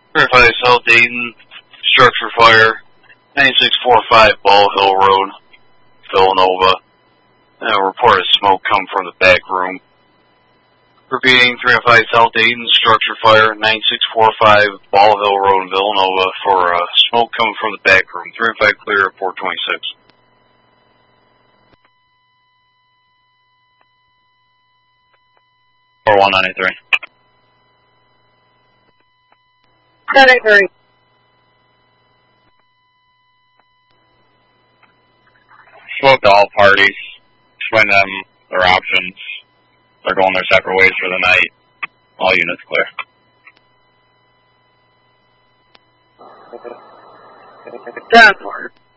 Verify South Dayton, structure fire, 9645 Ball Hill Road, Villanova. Reported smoke come from the back room. Repeating, 305 South Dayton, structure fire, 9645 Ball Hill Road, Villanova, for smoke coming from the back room. 305 clear at 426. 4193. 783. Spoke to all parties. Explain them their options. They're going their separate ways for the night. All units clear. Down.